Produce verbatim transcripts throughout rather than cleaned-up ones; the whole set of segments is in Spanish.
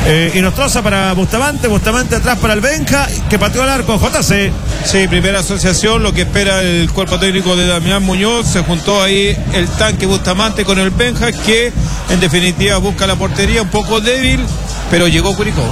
Eh, Inostroza para Bustamante, Bustamante atrás para el Benja, que pateó al arco, J C. Sí, primera asociación, lo que espera el cuerpo técnico de Damián Muñoz. Se juntó ahí el tanque Bustamante con el Benja, que en definitiva busca la portería, un poco débil, pero llegó Curicó.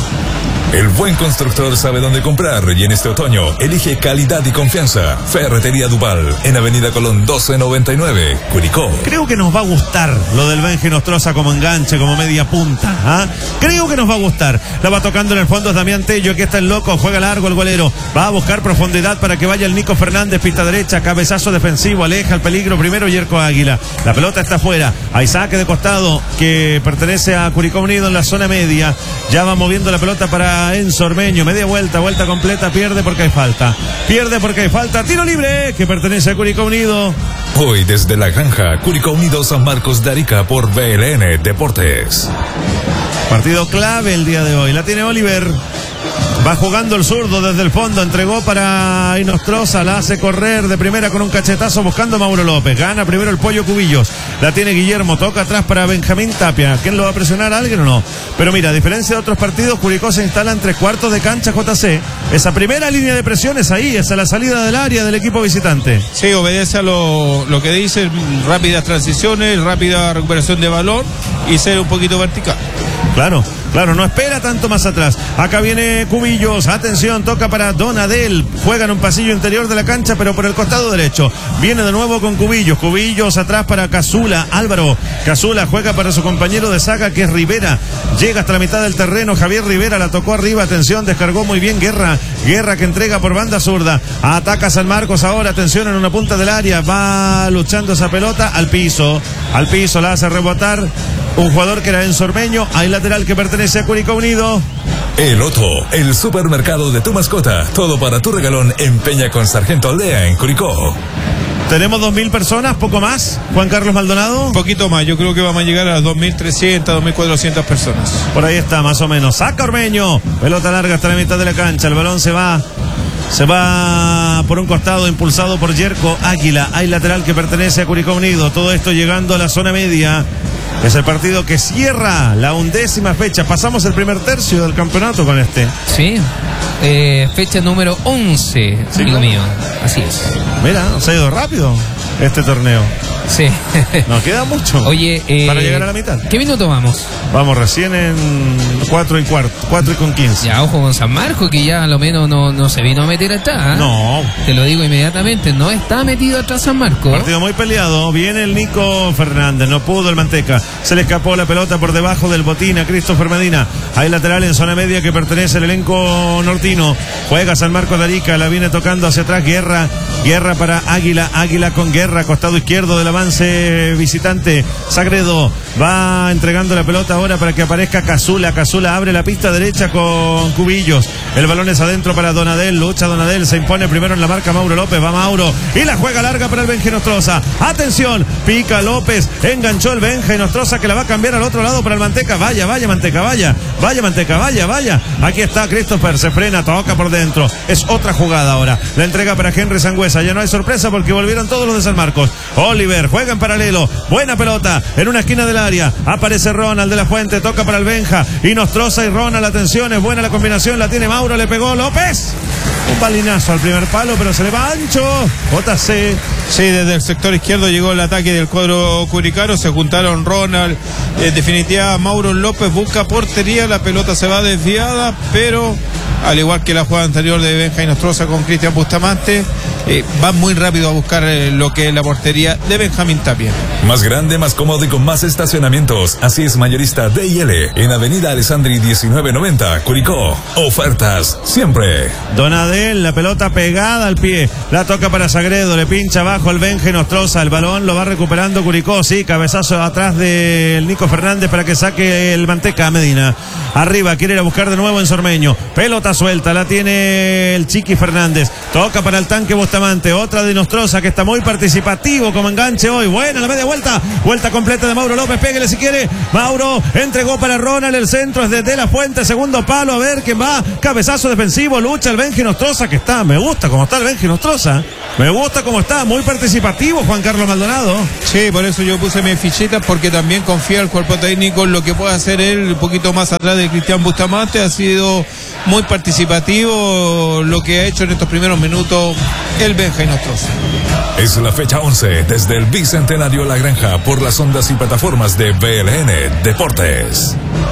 El buen constructor sabe dónde comprar y en este otoño elige calidad y confianza. Ferretería Duval, en Avenida Colón doce noventa y nueve, Curicó. Creo que nos va a gustar lo del Benja Inostroza como enganche, como media punta. ¿ah? Creo que nos va a gustar. La va tocando en el fondo es Damián Tello, aquí está el loco, juega largo el golero. Va a buscar profundidad para que vaya el Nico Fernández, pista derecha, cabezazo defensivo, aleja el peligro primero Yerko Águila. La pelota está afuera, hay saque de costado que pertenece a Curicó Unido en la zona media. Ya va moviendo la pelota para Enzo Ormeño, media vuelta, vuelta completa, pierde porque hay falta, pierde porque hay falta, tiro libre que pertenece a Curicó Unido. Hoy desde la granja, Curicó Unido San Marcos de Arica por B L N Deportes. Partido clave el día de hoy, la tiene Oliver. Va jugando el zurdo desde el fondo, entregó para Inostroza, la hace correr de primera con un cachetazo buscando a Mauro López. Gana primero el Pollo Cubillos, la tiene Guillermo, toca atrás para Benjamín Tapia. ¿Quién lo va a presionar? ¿Alguien o no? Pero mira, a diferencia de otros partidos, Curicó se instala en tres cuartos de cancha J C. Esa primera línea de presión es ahí, es a la salida del área del equipo visitante. Sí, obedece a lo, lo que dice, rápidas transiciones, rápida recuperación de balón y ser un poquito vertical. Claro, claro, no espera tanto más atrás. Acá viene Cubillos, atención, toca para Donadel. Juega en un pasillo interior de la cancha, pero por el costado derecho. Viene de nuevo con Cubillos. Cubillos atrás para Cazula, Álvaro. Cazula juega para su compañero de saga, que es Rivera. Llega hasta la mitad del terreno. Javier Rivera la tocó arriba, atención, descargó muy bien Guerra. Guerra que entrega por banda zurda. Ataca San Marcos ahora, atención, en una punta del área. Va luchando esa pelota al piso. Al piso, la hace rebotar un jugador que era Enzo Ormeño. Hay lateral que pertenece a Curicó Unido. El Otto, el supermercado de tu mascota. Todo para tu regalón en Peña con Sargento Aldea en Curicó. Tenemos dos mil personas, poco más. Juan Carlos Maldonado. Un poquito más, yo creo que vamos a llegar a las dos mil trescientas, dos mil cuatrocientas personas. Por ahí está, más o menos. Saca Ormeño. Pelota larga hasta la mitad de la cancha. El balón se va. Se va por un costado, impulsado por Yerko Águila. Hay lateral que pertenece a Curicó Unido. Todo esto llegando a la zona media. Es el partido que cierra la undécima fecha. Pasamos el primer tercio del campeonato con este. Sí, eh, fecha número once, ¿sí, amigo mío? Así es. Mira, se ha ido rápido este torneo. Sí. Nos queda mucho. Oye, eh, para llegar a la mitad. ¿Qué minuto vamos? Vamos recién en cuatro y cuarto, cuatro y con quince. Ya, ojo con San Marcos, que ya a lo menos no, no se vino a meter atrás. ¿eh? No. Te lo digo inmediatamente, no está metido atrás San Marcos. Partido muy peleado. Viene el Nico Fernández, no pudo el Manteca. Se le escapó la pelota por debajo del botín a Christopher Medina. Hay lateral en zona media que pertenece al elenco nortino. Juega San Marcos de Arica, la viene tocando hacia atrás Guerra. Guerra para Águila, Águila con Guerra, costado izquierdo del avance visitante. Sagredo va entregando la pelota ahora para que aparezca Cazula. Cazula abre la pista derecha con Cubillos. El balón es adentro para Donadel, lucha Donadel, se impone primero en la marca Mauro López, va Mauro y la juega larga para el Benja Inostroza. Atención, pica López, enganchó el Benja Inostroza que la va a cambiar al otro lado para el Manteca. Vaya, vaya Manteca, vaya, vaya Manteca, vaya, vaya. Aquí está Christopher, se frena, toca por dentro. Es otra jugada ahora. La entrega para Henry Sangüesa. Ya no hay sorpresa porque volvieron todos los de San Marcos. Oliver juega en paralelo, buena pelota en una esquina del área. Aparece Ronald de la Fuente, toca para el Benja. Inostroza y Ronald, atención, es buena la combinación, la tiene Mauro, le pegó López. Un balinazo al primer palo, pero se le va ancho. J C. Sí, desde el sector izquierdo llegó el ataque del cuadro curicano, se juntaron Ronald, en definitiva Mauro López busca portería, la pelota se va desviada, pero al igual que la jugada anterior de Benja Inostroza con Cristian Bustamante, eh, va muy rápido a buscar eh, lo que es la portería de Benjamín Tapia. Más grande, más cómodo y con más estacionamientos. Así es mayorista D y L en Avenida Alessandri diecinueve noventa, Curicó. Ofertas siempre. Donadel, la pelota pegada al pie, la toca para Sagredo, le pincha abajo el Benja Inostroza, el balón lo va recuperando Curicó, sí, cabezazo atrás del Nico Fernández para que saque el Manteca a Medina. Arriba, quiere ir a buscar de nuevo en Sormeño, pelota suelta, la tiene el Chiqui Fernández, toca para el tanque Bustamante, otra de Inostroza que está muy participativo como enganche hoy, buena la media vuelta, vuelta completa de Mauro López, pégale si quiere, Mauro entregó para Ronald, el centro es de De La Fuente, segundo palo, a ver quién va, cabezazo defensivo, lucha el Benja Inostroza que está, me gusta como está el Benja Inostroza. Me gusta cómo está, muy participativo Juan Carlos Maldonado. Sí, por eso yo puse mis fichitas, porque también confía el cuerpo técnico en lo que puede hacer él un poquito más atrás de Cristian Bustamante. Ha sido muy participativo lo que ha hecho en estos primeros minutos el Benja Inostroza. Es la fecha once desde el Bicentenario La Granja por las ondas y plataformas de B L N Deportes.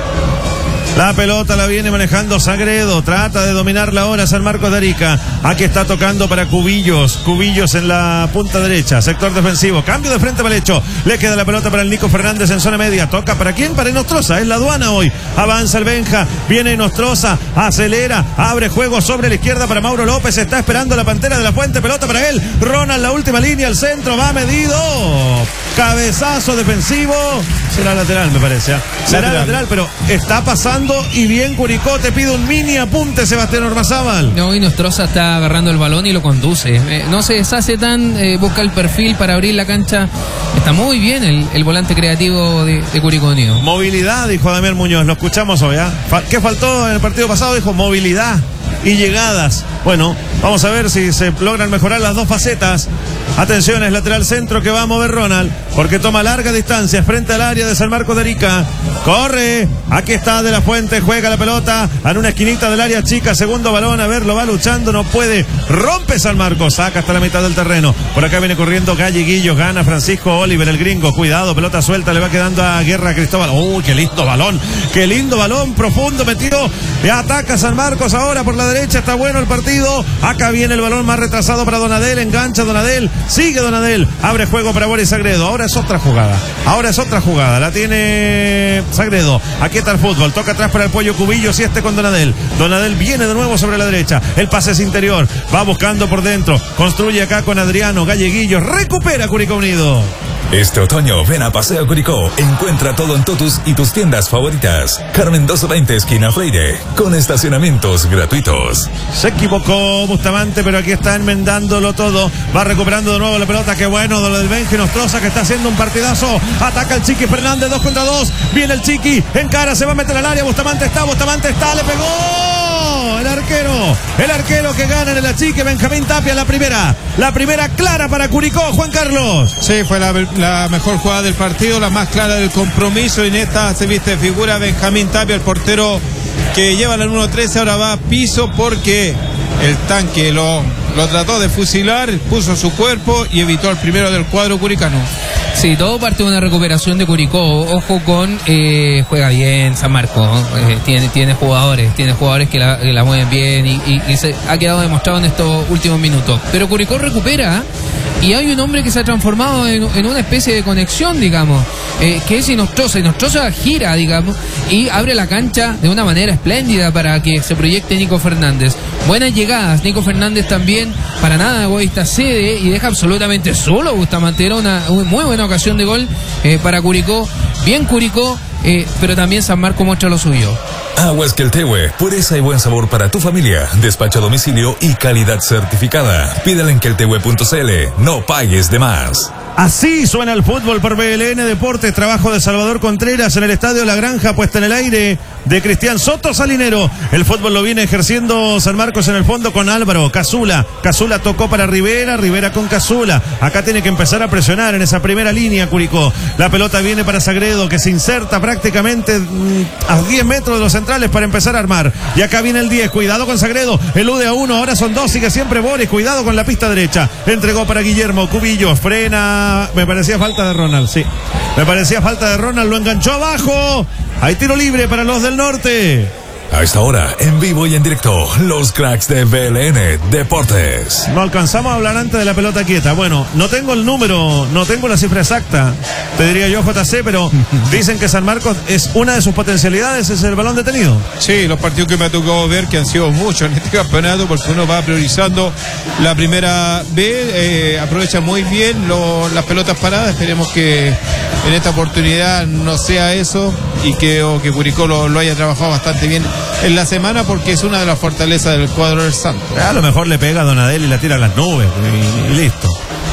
La pelota la viene manejando Sagredo, trata de dominarla ahora San Marcos de Arica. Aquí está tocando para Cubillos, Cubillos en la punta derecha, sector defensivo, cambio de frente para el hecho, le queda la pelota para el Nico Fernández en zona media, toca para quién, para Inostroza, es la aduana hoy, avanza el Benja, viene Inostroza, acelera, abre juego sobre la izquierda para Mauro López, está esperando la Pantera de la Fuente, pelota para él, Ronald la última línea, al centro, va medido, cabezazo defensivo, será lateral me parece, ¿eh? será lateral. lateral, pero está pasando y bien Curicó, te pide un mini apunte Sebastián Ormazábal. No, Inostroza está agarrando el balón y lo conduce, eh, no se deshace tan, eh, busca el perfil para abrir la cancha, está muy bien el, el volante creativo de, de Curicó Unido. Movilidad, dijo Damián Muñoz, lo escuchamos hoy, ¿eh? ¿Qué faltó en el partido pasado? Dijo movilidad y llegadas. Bueno, vamos a ver si se logran mejorar las dos facetas. Atención, es lateral centro que va a mover Ronald, porque toma larga distancia frente al área de San Marcos de Arica. Corre, aquí está De la Fuente, juega la pelota en una esquinita del área chica, segundo balón, a ver, lo va luchando, no puede, rompe San Marcos, saca hasta la mitad del terreno. Por acá viene corriendo Galleguillos, gana Francisco Oliver, el gringo, cuidado, pelota suelta, le va quedando a Guerra Cristóbal. Uy, qué lindo balón, qué lindo balón, profundo metido, y ataca San Marcos ahora por la derecha, está bueno el partido. Acá viene el balón más retrasado para Donadel, engancha Donadel, sigue Donadel, abre juego para Boris Sagredo, ahora es otra jugada, ahora es otra jugada, la tiene Sagredo, aquí está el fútbol, toca atrás para el Pollo Cubillos y este con Donadel, Donadel viene de nuevo sobre la derecha, el pase es interior, va buscando por dentro, construye acá con Adriano, Galleguillos, recupera Curicó Unido. Este otoño ven a Paseo Curicó, encuentra todo en Totus y tus tiendas favoritas. Carmen doscientos veinte esquina Freire, con estacionamientos gratuitos. Se equivocó Bustamante, pero aquí está enmendándolo todo, va recuperando de nuevo la pelota, qué bueno de lo del Benja Inostroza que está haciendo un partidazo, ataca el Chiqui Fernández, dos contra dos, viene el Chiqui, encara, se va a meter al área, Bustamante está, Bustamante está, le pegó el arquero, el arquero que gana en el achique, Benjamín Tapia, la primera, la primera clara para Curicó, Juan Carlos. Sí, fue la, la mejor jugada del partido, la más clara del compromiso, y en esta se viste figura Benjamín Tapia, el portero que lleva el uno trece, ahora va a piso porque el tanque lo, lo trató de fusilar, puso su cuerpo y evitó el primero del cuadro curicano. Sí, todo parte de una recuperación de Curicó. Ojo con, eh, juega bien San Marcos, eh, tiene, tiene jugadores, tiene jugadores que la, que la mueven bien y, y, y se ha quedado demostrado en estos últimos minutos. Pero Curicó recupera y hay un hombre que se ha transformado en, en una especie de conexión, digamos, eh, que es Inostroza. Inostroza gira, digamos, y abre la cancha de una manera espléndida para que se proyecte Nico Fernández. Buenas llegadas, Nico Fernández también, para nada egoísta, cede y deja absolutamente solo Bustamante. Era una muy buena ocasión de gol eh, para Curicó, bien Curicó, eh, pero también San Marcos muestra lo suyo. Aguas Queltehue, pureza y buen sabor para tu familia, despacho a domicilio y calidad certificada. Pídela en queltehue punto c l, no pagues de más. Así suena el fútbol por B L N Deportes, trabajo de Salvador Contreras en el Estadio La Granja, puesta en el aire de Cristian Soto Salinero. El fútbol lo viene ejerciendo San Marcos en el fondo con Álvaro, Cazula, Cazula tocó para Rivera, Rivera con Cazula, acá tiene que empezar a presionar en esa primera línea Curicó. La pelota viene para Sagredo, que se inserta prácticamente mmm, a diez metros de los centrales para empezar a armar, y acá viene el diez, cuidado con Sagredo, elude a uno, ahora son dos, sigue siempre Boris, cuidado con la pista derecha, entregó para Guillermo, Cubillos, frena, me parecía falta de Ronald, sí, me parecía falta de Ronald, lo enganchó abajo, hay tiro libre para los del norte. A esta hora, en vivo y en directo, los cracks de B L N Deportes. No alcanzamos a hablar antes de la pelota quieta. Bueno, no tengo el número, no tengo la cifra exacta, te diría yo J C, pero dicen que San Marcos es una de sus potencialidades, es el balón detenido. Sí, los partidos que me ha tocado ver, que han sido muchos en este campeonato, porque uno va priorizando la primera B, eh, aprovecha muy bien lo, las pelotas paradas. Esperemos que en esta oportunidad no sea eso y que, o que Curicó lo, lo haya trabajado bastante bien en la semana, porque es una de las fortalezas del cuadro del Santo. A lo mejor le pega a Donadel y la tira a las nubes y, y listo.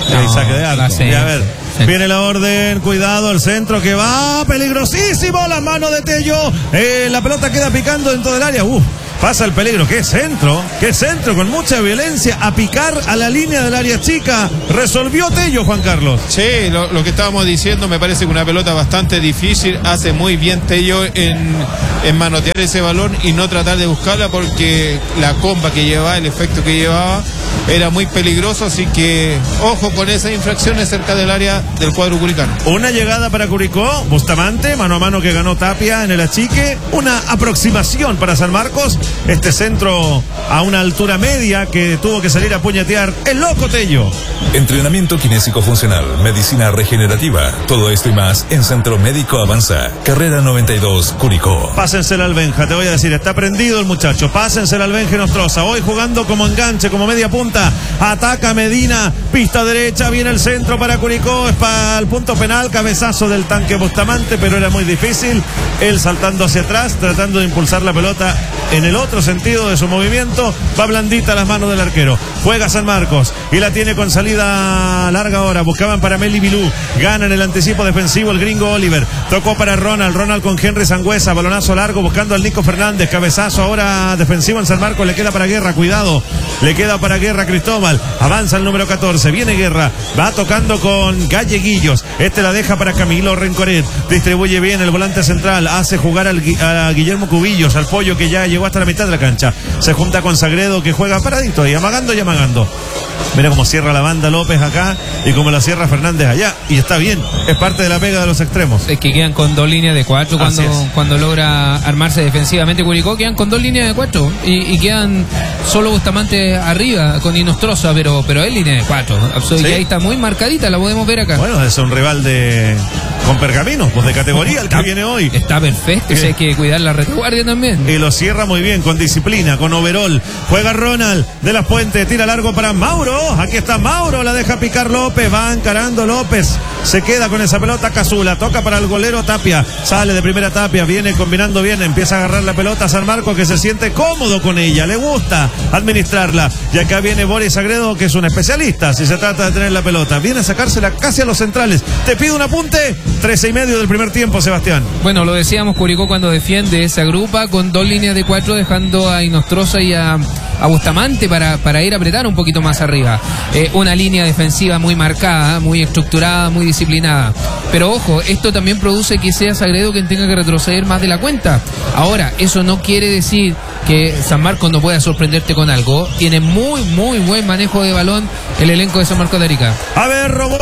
No, hay saque de arco. sí, y a ver, sí. Viene la orden, cuidado, el centro que va, peligrosísimo, la mano de Tello, eh, la pelota queda picando dentro del área, uf. Pasa el peligro, qué centro, qué centro, con mucha violencia, a picar a la línea del área chica. Resolvió Tello, Juan Carlos. Sí, lo, lo que estábamos diciendo, me parece que una pelota bastante difícil. Hace muy bien Tello en, en manotear ese balón y no tratar de buscarla, porque la comba que llevaba, el efecto que llevaba, era muy peligroso. Así que ojo con esas infracciones cerca del área del cuadro curicano. Una llegada para Curicó, Bustamante, mano a mano que ganó Tapia en el achique. Una aproximación para San Marcos. Este centro a una altura media que tuvo que salir a puñetear el loco Tello. Entrenamiento kinésico funcional, medicina regenerativa, todo esto y más en Centro Médico Avanza, carrera noventa y dos, Curicó. Pásensela al Benja, te voy a decir, está prendido el muchacho. Pásensela al Benja Nostroza, hoy jugando como enganche, como media punta. Ataca Medina, pista derecha, viene el centro para Curicó, es para el punto penal, cabezazo del tanque Bustamante, pero era muy difícil. Él saltando hacia atrás, tratando de impulsar la pelota en el otro sentido de su movimiento. Va blandita a las manos del arquero. Juega San Marcos y la tiene con salida larga ahora. Buscaban para Meli Bilú. Gana en el anticipo defensivo el gringo Oliver. Tocó para Ronald. Ronald con Henry Sangüesa. Balonazo largo buscando al Nico Fernández. Cabezazo ahora defensivo en San Marcos. Le queda para Guerra. Cuidado. Le queda para Guerra Cristóbal. Avanza el número catorce. Viene Guerra. Va tocando con Galleguillos. Este la deja para Camilo Rencoret. Distribuye bien el volante central. Hace jugar al, a Guillermo Cubillos. Al pollo que ya llegó hasta la mitad de la cancha. Se junta con Sagredo que juega paradito ahí. Amagando y amagando. Mira cómo cierra la banda López acá y cómo la cierra Fernández allá. Y está bien, es parte de la pega de los extremos. Es que quedan con dos líneas de cuatro cuando, cuando logra armarse defensivamente Curicó. Quedan con dos líneas de cuatro y, y quedan solo Bustamante arriba con Inostroza, pero, pero es línea de cuatro. ¿Sí? Y ahí está muy marcadita, la podemos ver acá. Bueno, es un rival de con pergaminos, pues de categoría el que está, viene hoy. Está perfecto, si hay que cuidar la retaguardia también. Y lo cierra muy bien, con disciplina, con overall. Juega Ronald de las Puentes, tira largo para Mauro. Aquí está Mauro, la deja picar López, va encarando López. Se queda con esa pelota Cazula, toca para el golero Tapia. Sale de primera Tapia, viene combinando bien, empieza a agarrar la pelota a San Marcos, que se siente cómodo con ella, le gusta administrarla. Y acá viene Boris Sagredo, que es un especialista si se trata de tener la pelota. Viene a sacársela casi a los centrales. Te pido un apunte. Trece y medio del primer tiempo, Sebastián. Bueno, lo decíamos, Curicó cuando defiende esa grupa con dos líneas de cuatro, dejando a Inostroza y a, a Bustamante para, para ir a apretar un poquito más arriba. Eh, una línea defensiva muy marcada, muy estructurada, muy disciplinada. Pero ojo, esto también produce que sea Sagredo quien tenga que retroceder más de la cuenta. Ahora, eso no quiere decir que San Marcos no pueda sorprenderte con algo. Tiene muy, muy buen manejo de balón el elenco de San Marcos de Arica. A ver, robó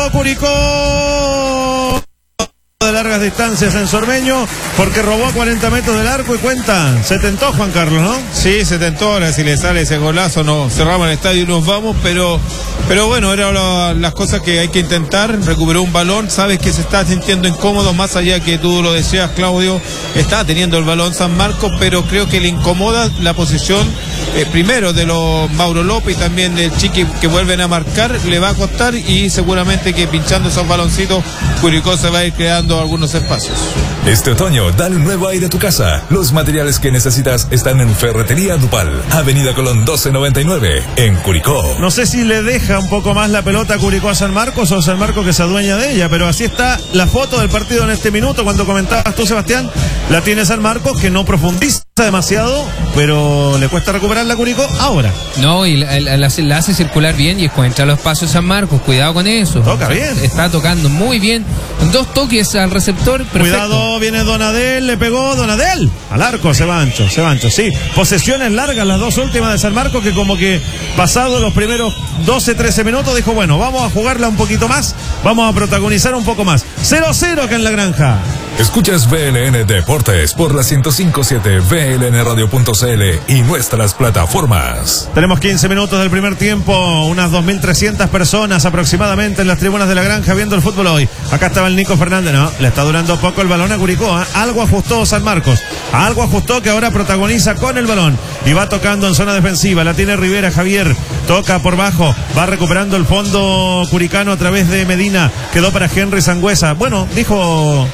Curicó de largas distancias en Sormeño, porque robó a cuarenta metros del arco y cuenta. Se tentó Juan Carlos, ¿no? Sí, se tentó. Ahora si le sale ese golazo, no cerramos el estadio y nos vamos, pero pero bueno, eran las cosas que hay que intentar. Recuperó un balón, sabes que se está sintiendo incómodo, más allá que tú lo decías, Claudio, está teniendo el balón San Marcos, pero creo que le incomoda la posición eh, primero de los Mauro López y también del Chiqui, que vuelven a marcar, le va a costar, y seguramente que pinchando esos baloncitos Curicó se va a ir creando algunos espacios. Este otoño, dale un nuevo aire a tu casa. Los materiales que necesitas están en Ferretería Dupal, Avenida Colón doce noventa y nueve, en Curicó. No sé si le deja un poco más la pelota a Curicó a San Marcos o San Marcos que se adueña de ella, pero así está la foto del partido en este minuto. Cuando comentabas tú, Sebastián, la tiene San Marcos, que no profundiza demasiado, pero le cuesta recuperarla a Curicó ahora. No, y la, la, la, la hace circular bien y encuentra los pasos San Marcos. Cuidado con eso. Toca bien. Está tocando muy bien. Dos toques al receptor. Perfecto. Cuidado, viene Donadel, le pegó Donadel. Al arco, se va ancho, se va ancho, sí. Posesiones largas, las dos últimas de San Marcos, que como que pasado los primeros doce, trece minutos, dijo, bueno, vamos a jugarla un poquito más, vamos a protagonizar un poco más. cero cero acá en La Granja. Escuchas V L N Deportes por la ciento cinco punto siete, V L N radio punto c l y nuestras plataformas. Tenemos quince minutos del primer tiempo, unas dos mil trescientas personas aproximadamente en las tribunas de La Granja viendo el fútbol hoy. Acá estaba el Nico Fernández, no, le está durando poco el balón a Curicó, ¿eh? Algo ajustó San Marcos, algo ajustó que ahora protagoniza con el balón y va tocando en zona defensiva, la tiene Rivera, Javier, toca por bajo, va recuperando el fondo curicano a través de Medina, quedó para Henry Sangüesa. Bueno, dijo, se decía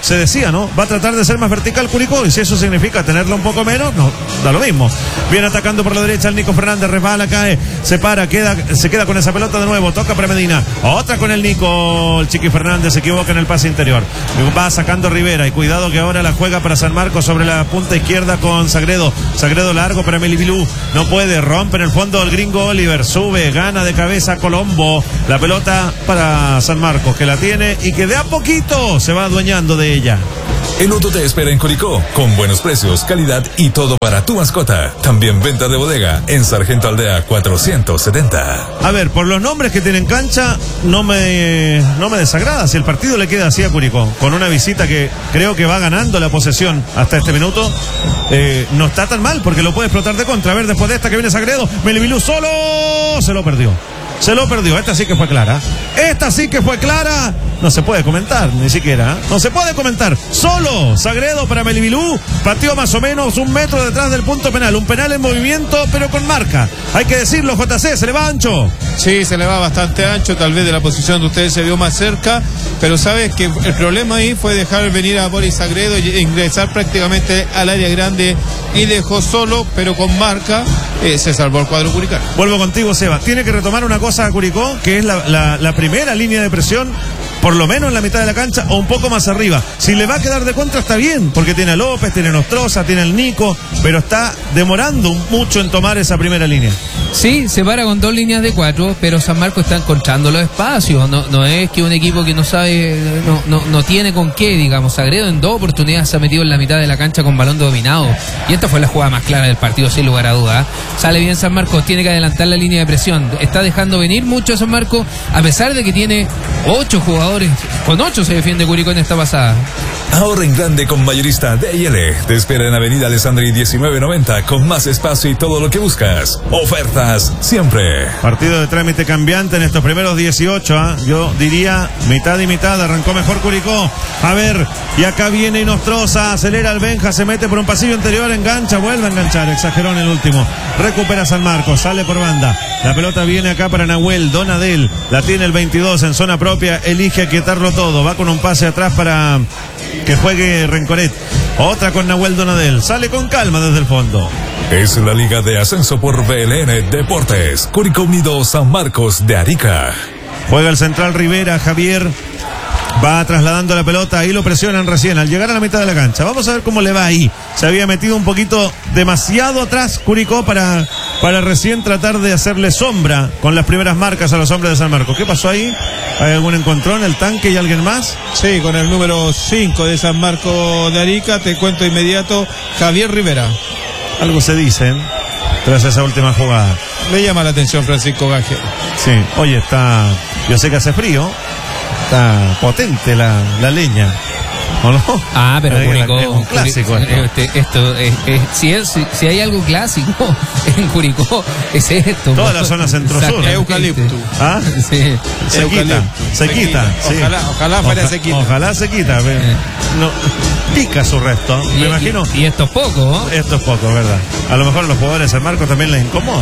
decía, ¿no? Va a tratar de ser más vertical Curicó, y si eso significa tenerlo un poco menos, no, da lo mismo. Viene atacando por la derecha el Nico Fernández, resbala, cae, se para, queda, se queda con esa pelota de nuevo, toca para Medina, otra con el Nico, el Chiqui Fernández se equivoca en el pase interior, va sacando Rivera, y cuidado que ahora la juega para San Marcos sobre la punta izquierda con Sagredo, Sagredo largo para Melibilú, no puede, rompe en el fondo el gringo Oliver, sube, gana de cabeza Colombo, la pelota para San Marcos, que la tiene y que de a poquito se va adueñando de ella. El Otto te espera en Curicó, con buenos precios, calidad y todo para tu mascota. También venta de bodega en Sargento Aldea cuatrocientos setenta. A ver, por los nombres que tienen cancha, no me, no me desagrada si el partido le queda así a Curicó, con una visita que creo que va ganando la posesión hasta este minuto. Eh, no está tan mal porque lo puede explotar de contra. A ver, después de esta que viene Sagredo, Melibilú solo, se lo perdió. Se lo perdió, esta sí que fue clara. Esta sí que fue clara. No se puede comentar, ni siquiera. ¿eh? No se puede comentar. Solo Sagredo para Melibilú. Pateó más o menos un metro detrás del punto penal. Un penal en movimiento, pero con marca. Hay que decirlo, J C, se le va ancho. Sí, se le va bastante ancho. Tal vez de la posición de ustedes se vio más cerca. Pero sabes que el problema ahí fue dejar venir a Boris Sagredo e ingresar prácticamente al área grande. Y dejó solo, pero con marca. Eh, se salvó el cuadro curicano. Vuelvo contigo, Seba. Tiene que retomar una cosa a Curicó, que es la, la, la primera línea de presión, por lo menos en la mitad de la cancha o un poco más arriba. Si le va a quedar de contra está bien, porque tiene a López, tiene a Nostroza, tiene al Nico, pero está demorando mucho en tomar esa primera línea. Sí, se para con dos líneas de cuatro, pero San Marcos está encontrando los espacios. No, no es que un equipo que no sabe, no, no, no tiene con qué, digamos. Sagredo en dos oportunidades se ha metido en la mitad de la cancha con balón dominado. Y esta fue la jugada más clara del partido, sin lugar a duda. Sale bien San Marcos, tiene que adelantar la línea de presión. Está dejando venir mucho a San Marcos, a pesar de que tiene ocho jugadores. Con ocho se defiende Curicó en esta pasada. Ahorra en grande con Mayorista D y L. Te espera en Avenida Alessandri diecinueve noventa, con más espacio y todo lo que buscas. Ofertas siempre. Partido de trámite cambiante en estos primeros dieciocho, ¿eh? Yo diría mitad y mitad. Arrancó mejor Curicó. A ver, y acá viene Nostroza, acelera el Benja, se mete por un pasillo interior, engancha, vuelve a enganchar, exageró en el último. Recupera San Marcos, sale por banda. La pelota viene acá para Nahuel Donadel, la tiene el veintidós en zona propia, elige aquietarlo todo, va con un pase atrás para que juegue Rencoret. Otra con Nahuel Donadel, sale con calma desde el fondo. Es la Liga de Ascenso por B L N Deportes. Curicó Unido San Marcos de Arica. Juega el central Rivera, Javier. Va trasladando la pelota, ahí lo presionan recién al llegar a la mitad de la cancha. Vamos a ver cómo le va ahí. Se había metido un poquito demasiado atrás Curicó para, para recién tratar de hacerle sombra con las primeras marcas a los hombres de San Marcos. ¿Qué pasó ahí? ¿Hay algún encontrón, el tanque y alguien más? Sí, con el número cinco de San Marcos de Arica, te cuento inmediato, Javier Rivera. Algo se dice, ¿eh? Tras esa última jugada. Me llama la atención Francisco Gaje. Sí, oye, está, yo sé que hace frío. Está potente la, la leña, ¿o no? Ah, pero Curicó es un clásico. Esto, este, esto es, es, si, es, si, si hay algo clásico en Curicó, es esto. Toda la zona centro-sur. Eucalipto. ¿Ah? Sí. Se quita, se quita. Sí. Ojalá, ojalá fuera Oja, se quita. Ojalá se quita. No, pica su resto, Y, me imagino. Y, y esto es poco, ¿no? Esto es poco, ¿verdad? A lo mejor a los jugadores de San Marcos también les incomoda.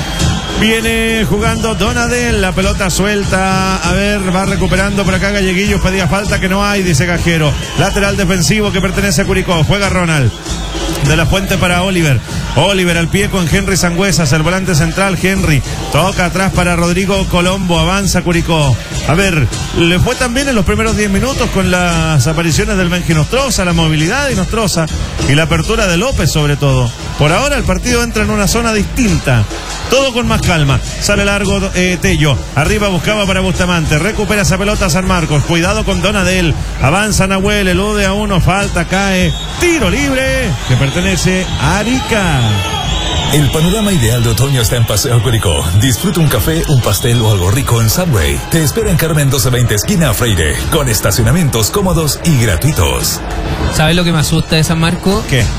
Viene jugando Donadel, la pelota suelta, a ver, va recuperando por acá Galleguillos, pedía falta que no hay, dice Gajero. Lateral defensivo que pertenece a Curicó, juega Ronald. De la Fuente para Oliver. Oliver al pie con Henry Sangüesas, el volante central Henry. Toca atrás para Rodrigo Colombo, avanza Curicó. A ver, le fue también en los primeros diez minutos con las apariciones del Benji Nostroza, la movilidad de Nostroza y la apertura de López sobre todo. Por ahora el partido entra en una zona distinta. Todo con más calma. Sale largo eh, Tello. Arriba buscaba para Bustamante. Recupera esa pelota San Marcos. Cuidado con Donadel. Avanza Nahuel. Elude a uno. Falta. Cae. Tiro libre que pertenece a Arica. El panorama ideal de otoño está en Paseo Curicó. Disfruta un café, un pastel o algo rico en Subway. Te espera en Carmen doce veinte, esquina Freire, con estacionamientos cómodos y gratuitos. ¿Sabes lo que me asusta de San Marcos? ¿Qué?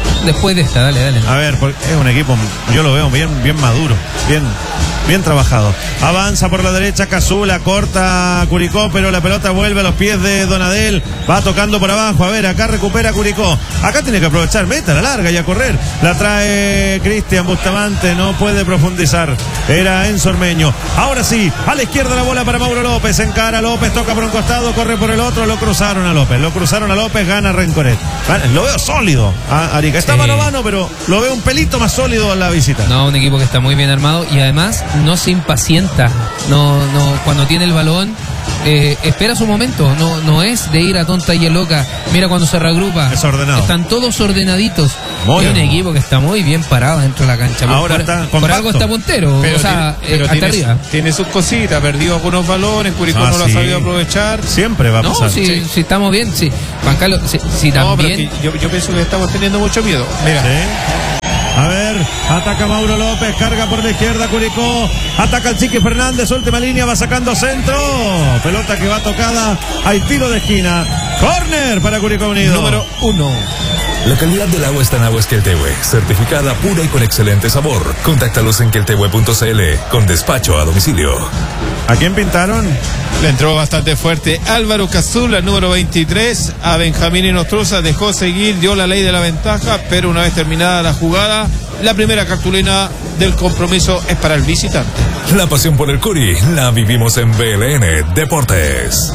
Después de esta, dale, dale. A ver, es un equipo, yo lo veo bien, bien maduro, bien, bien trabajado. Avanza por la derecha Cazula, corta Curicó, pero la pelota vuelve a los pies de Donadel. Va tocando por abajo, a ver, acá recupera Curicó. Acá tiene que aprovechar, meta la larga y a correr. La trae Cristian Bustamante, no puede profundizar. Era Enzo Ormeño. Ahora sí, a la izquierda la bola para Mauro López. Encara López, toca por un costado, corre por el otro. Lo cruzaron a López, lo cruzaron a López, gana Rencoret. Lo veo sólido a Arica. Está sí. mano a mano, pero lo veo un pelito más sólido en la visita. No, un equipo que está muy bien armado y además no se impacienta. No, no, cuando tiene el balón, eh, espera su momento. No, no es de ir a tonta y a loca. Mira cuando se reagrupa. Es ordenado. Están todos ordenaditos. Muy es un bien. equipo que está muy bien parado dentro de la cancha. Ahora por, está por compacto. algo está puntero. Pero o sea, tiene, pero eh, hasta tiene, arriba. tiene sus cositas, perdió algunos balones, Curicó Ah, no lo sí. ha sabido aprovechar. Siempre va a No, pasar. si, Sí. si estamos bien, sí. Juan Carlos, si, si No, pero también. que yo, yo pienso que estamos teniendo mucho miedo. Mira. Sí. A ver, ataca Mauro López, carga por la izquierda Curicó, ataca el Chiqui Fernández, última línea, va sacando centro, pelota que va tocada, hay tiro de esquina, córner para Curicó Unido. Número uno. La calidad del agua está en Aguas Queltehue, certificada pura y con excelente sabor. Contáctalos en queltehue punto c l con despacho a domicilio. ¿A quién pintaron? Le entró bastante fuerte Álvaro Cazula, número veintitrés, a Benjamín Inostroza, dejó seguir, dio la ley de la ventaja, pero una vez terminada la jugada, la primera cartulina del compromiso es para el visitante. La pasión por el Curi la vivimos en B L N Deportes.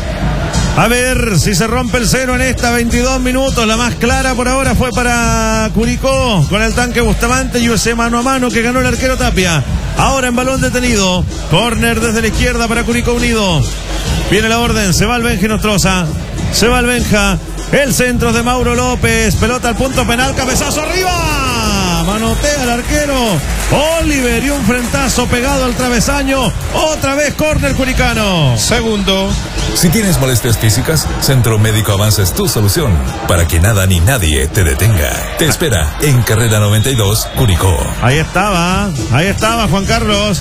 A ver si se rompe el cero en esta, veintidós minutos. La más clara por ahora fue para Curicó, con el tanque Bustamante y ese mano a mano que ganó el arquero Tapia. Ahora en balón detenido, córner desde la izquierda para Curicó Unido. Viene la orden, se va el Benja Nostroza, se va el Benja. El centro de Mauro López, pelota al punto penal, cabezazo arriba, manotea al arquero Oliver y un frentazo pegado al travesaño. Otra vez córner curicano. Segundo. Si tienes molestias físicas, Centro Médico Avanza es tu solución para que nada ni nadie te detenga. Te espera en Carrera noventa y dos, Curicó. Ahí estaba, ahí estaba Juan Carlos.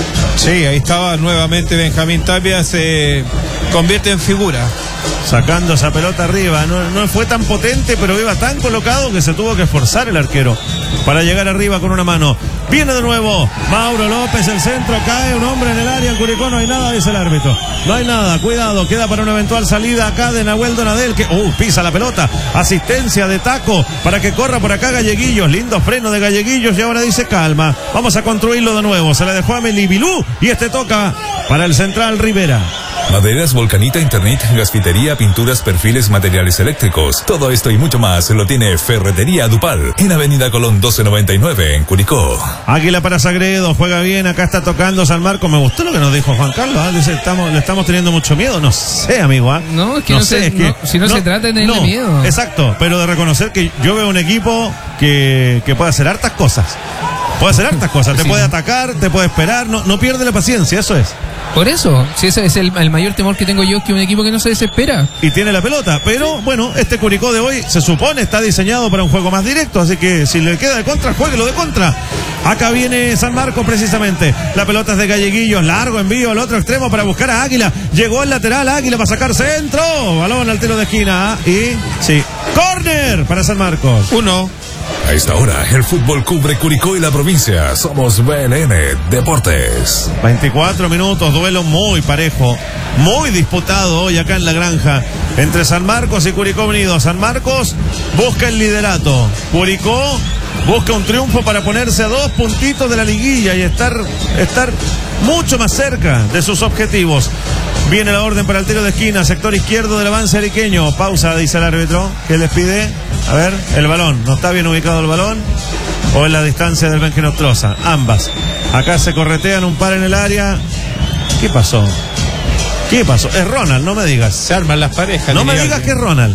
Sí, ahí estaba nuevamente Benjamín Tapia, se convierte en figura. Sacando esa pelota arriba, no, no fue tan potente, pero iba tan colocado que se tuvo que esforzar el arquero para llegar arriba con una mano. Viene de nuevo Mauro López, el centro, cae un hombre en el área, en Curicó no hay nada, dice el árbitro. No hay nada, cuidado, queda para una eventual salida acá de Nahuel Donadel, que uh, pisa la pelota, asistencia de taco para que corra por acá Galleguillos, lindo freno de Galleguillos y ahora dice calma, vamos a construirlo de nuevo, se la dejó a Melibilú y este toca para el central Rivera. Maderas, Volcanita, Internet, gasfitería, pinturas, perfiles, materiales eléctricos. Todo esto y mucho más lo tiene Ferretería Dupal en Avenida Colón doce noventa y nueve en Curicó. Águila para Sagredo, juega bien, acá está tocando San Marcos. Me gustó lo que nos dijo Juan Carlos, ¿eh? Dice, estamos, le estamos teniendo mucho miedo. No sé, amigo, ¿eh? No, es que no, no sé, se, es que, no, si no, no se trata de tenerle no, miedo. Exacto, pero de reconocer que yo veo un equipo que, que puede hacer hartas cosas. Puede hacer hartas cosas, te sí. puede atacar, te puede esperar, no, no pierde la paciencia, eso es. Por eso, si ese es el, el mayor temor que tengo yo, que un equipo que no se desespera. Y tiene la pelota, pero bueno, este Curicó de hoy se supone está diseñado para un juego más directo, así que si le queda de contra, jueguelo de contra. Acá viene San Marcos precisamente, la pelota es de Galleguillos, largo envío al otro extremo para buscar a Águila, llegó el lateral, Águila va a sacar centro, balón al tiro de esquina, y sí, córner para San Marcos. Uno. A esta hora, el fútbol cubre Curicó y la provincia. Somos B L N Deportes. veinticuatro minutos, duelo muy parejo, muy disputado hoy acá en la granja, entre San Marcos y Curicó Unido. San Marcos busca el liderato, Curicó busca un triunfo para ponerse a dos puntitos de la liguilla y estar, estar mucho más cerca de sus objetivos. Viene la orden para el tiro de esquina, sector izquierdo del avance ariqueño. Pausa, dice el árbitro, que les pide. A ver, el balón, ¿no está bien ubicado el balón? ¿O en la distancia del Benja Nostroza? Ambas. Acá se corretean un par en el área. ¿Qué pasó? ¿Qué pasó? Es Ronald, no me digas. Se arman las parejas. No me digas alguien. Que es Ronald.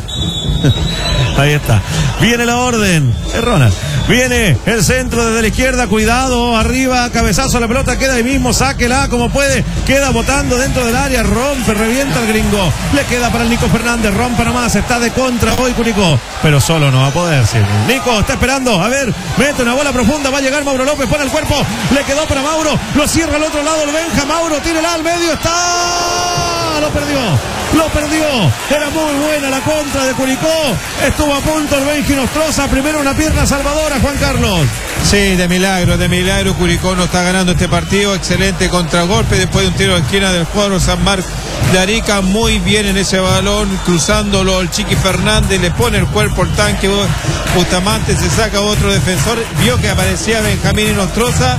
Ahí está. Viene la orden. Es Ronald. Viene el centro desde la izquierda. Cuidado. Arriba. Cabezazo. La pelota queda ahí mismo. Sáquela como puede. Queda botando dentro del área. Rompe. Revienta el gringo. Le queda para el Nico Fernández. Rompe nomás. Está de contra hoy Curicó. Pero solo no va a poder. Sí. Nico está esperando. A ver. Mete una bola profunda. Va a llegar Mauro López. Pone el cuerpo. Le quedó para Mauro. Lo cierra al otro lado. El Benja. Mauro. Tírela al medio. Está. Lo perdió. lo perdió. Era muy buena la contra de Curicó. Estuvo a punto el Benji Nostroza. Primero una pierna salvadora, Juan Carlos. Sí, de milagro, de milagro. Curicó no está ganando este partido. Excelente contragolpe después de un tiro de esquina del cuadro San Marcos de Arica. Muy bien en ese balón, cruzándolo el Chiqui Fernández. Le pone el cuerpo al tanque. Bustamante se saca otro defensor. Vio que aparecía Benjamín Nostroza,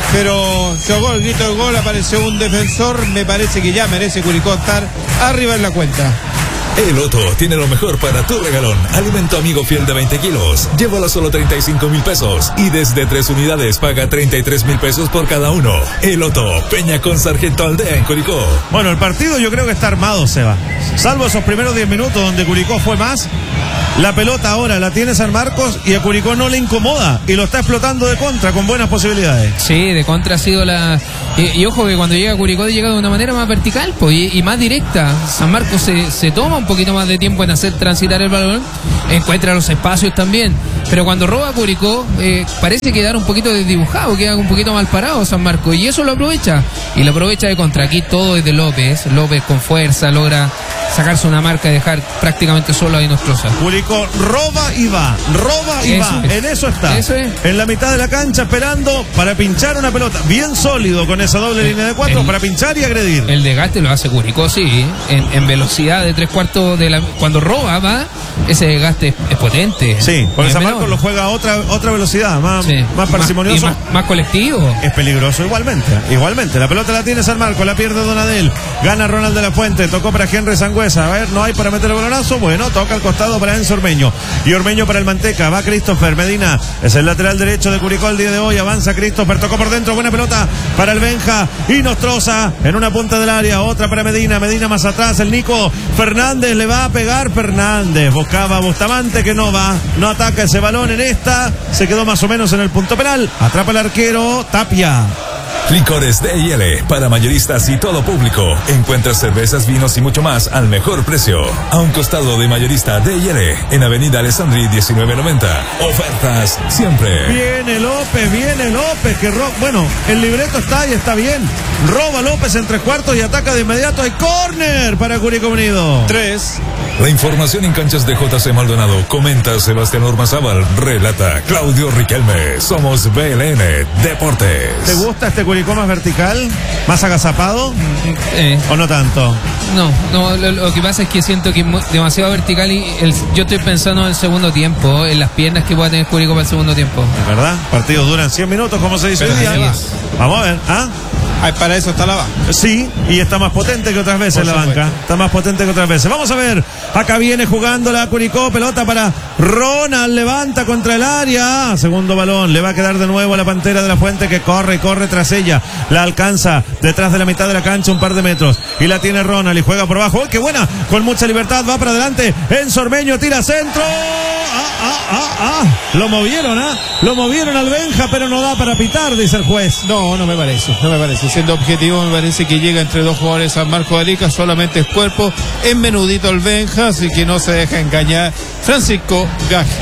pero chocó el grito del gol. Apareció un defensor. Me parece que ya merece Curicó estar arriba en la cuenta. El Loto tiene lo mejor para tu regalón. Alimento amigo fiel de veinte kilos. Llévalo a solo treinta y cinco mil pesos. Y desde tres unidades paga treinta y tres mil pesos por cada uno. El Loto, Peña con Sargento Aldea en Curicó. Bueno, el partido yo creo que está armado, Seba. Salvo esos primeros diez minutos donde Curicó fue más. La pelota ahora la tiene San Marcos y a Curicó no le incomoda y lo está explotando de contra con buenas posibilidades. Sí, de contra ha sido la... Y, y ojo que cuando llega Curicó llega de una manera más vertical pues, y, y más directa. San Marcos se, se toma un poquito más de tiempo en hacer transitar el balón, encuentra los espacios también, pero cuando roba Curicó eh, parece quedar un poquito desdibujado, queda un poquito mal parado San Marcos y eso lo aprovecha y lo aprovecha de contra. Aquí todo es de López, López con fuerza logra sacarse una marca y dejar prácticamente solo a Nostroza. Curicó roba y va, roba y Eso va, es. en eso está, Eso es. en la mitad de la cancha esperando para pinchar una pelota, bien sólido con esa doble El- línea de cuatro el- para pinchar y agredir. El desgaste lo hace Curicó, sí, en, en velocidad de tres cuartos de la... Cuando roba, va, ese desgaste es, es potente. Sí, porque Es San menor. Marcos lo juega a otra, otra velocidad, más, Sí. más parsimonioso. Y más, más colectivo. Es peligroso igualmente, igualmente. La pelota la tiene San Marcos, la pierde Donadel. Gana Ronald de la Fuente, tocó para Henry Sangüesa. A ver, no hay para meter el balonazo. Bueno, toca al costado para Enzo Ormeño. Y Ormeño para el Manteca. Va Christopher Medina. Es el lateral derecho de Curicó el día de hoy. Avanza Christopher, tocó por dentro. Buena pelota para el Benja. Y Nostroza en una punta del área. Otra para Medina. Medina más atrás. El Nico Fernández le va a pegar. Fernández buscaba a Bustamante que no va. No ataca ese balón en esta. Se quedó más o menos en el punto penal. Atrapa el arquero Tapia. Licores D y L para mayoristas y todo público. Encuentras cervezas, vinos y mucho más al mejor precio. A un costado de mayorista D y L en Avenida Alessandri diecinueve noventa. Ofertas siempre. Viene López, viene López, que ro bueno, el libreto está y está bien. Roba López en tres cuartos y ataca de inmediato. Hay córner para Curicó Unido. Tres. La información en canchas de J C Maldonado. Comenta Sebastián Ormazábal. Relata Claudio Riquelme. Somos B L N Deportes. ¿Te gusta este Curicó más vertical? ¿Más agazapado? Eh, ¿O no tanto? no, no lo, lo que pasa es que siento que es muy- demasiado vertical y el, yo estoy pensando en el segundo tiempo, en las piernas que pueda tener Curicó para el segundo tiempo. ¿Es verdad? Partidos duran cien minutos, como se dice hoy Pero día. así es. Vamos a ver, ¿ah? Ay, para eso está la banca. Sí, y está más potente que otras veces Por la supuesto. banca. Está más potente que otras veces. Vamos a ver. Acá viene jugando la Curicó. Pelota para Ronald. Levanta contra el área. Segundo balón. Le va a quedar de nuevo a la Pantera de la Fuente que corre y corre tras ella. La alcanza detrás de la mitad de la cancha un par de metros. Y la tiene Ronald y juega por abajo. ¡Oh, qué buena! Con mucha libertad. Va para adelante. Enzo Ormeño tira centro. ¡Ah, ah, ah, ah! Lo movieron, ¿ah? Lo movieron al Benja, pero no da para pitar, dice el juez. No, no me parece, no me parece. Siendo objetivo, me parece que llega entre dos jugadores San Marcos de Arica, solamente es cuerpo, es menudito el Benja, así que no se deja engañar Francisco Gaje.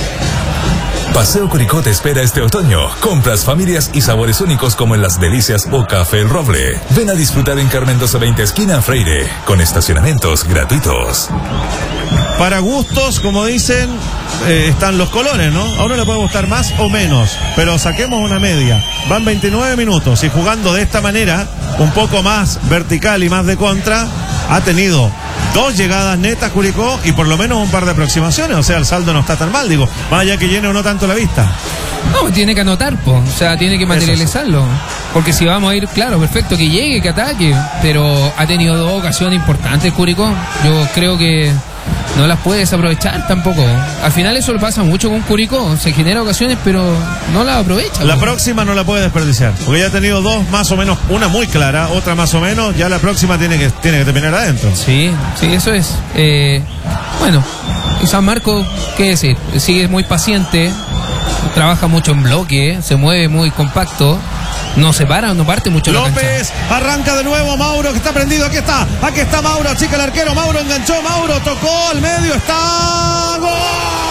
Paseo Curicó te espera este otoño. Compras, familias y sabores únicos como en Las Delicias o Café El Roble. Ven a disfrutar en Carmen doce veinte esquina Freire, con estacionamientos gratuitos. Para gustos, como dicen, eh, están los colores, ¿no? A uno le puede gustar más o menos, pero saquemos una media. Van veintinueve minutos y jugando de esta manera, un poco más vertical y más de contra, ha tenido dos llegadas netas Curicó y por lo menos un par de aproximaciones. O sea, el saldo no está tan mal, digo. Más allá que llene o no tanto la vista. No, tiene que anotar, po. O sea, tiene que materializarlo. Porque si vamos a ir, claro, perfecto, que llegue, que ataque. Pero ha tenido dos ocasiones importantes Curicó. Yo creo que no las puede desaprovechar tampoco. Al final eso le pasa mucho con Curicó. Se genera ocasiones, pero no las aprovecha. La po. próxima no la puede desperdiciar, porque ya ha tenido dos más o menos, una muy clara, otra más o menos, ya la próxima tiene que, tiene que terminar adentro. Sí, sí, eso es. Eh, bueno, y San Marcos, ¿qué decir? Sigue muy paciente, trabaja mucho en bloque, se mueve muy compacto, no se para, no parte mucho la cancha. López arranca de nuevo. Mauro que está prendido. Aquí está. Aquí está Mauro. Chica el arquero. Mauro enganchó. Mauro tocó al medio. Está. ¡Gol!